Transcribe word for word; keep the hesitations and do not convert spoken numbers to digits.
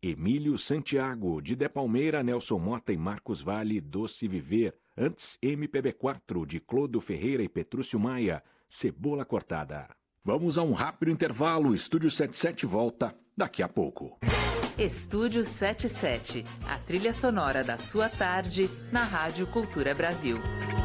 Emílio Santiago, de De Palmeira, Nelson Mota e Marcos Vale, Doce Viver. Antes, M P B quatro, de Clodo Ferreira e Petrúcio Maia, Cebola Cortada. Vamos a um rápido intervalo. Estúdio setenta e sete volta daqui a pouco. Estúdio setenta e sete, a trilha sonora da sua tarde na Rádio Cultura Brasil.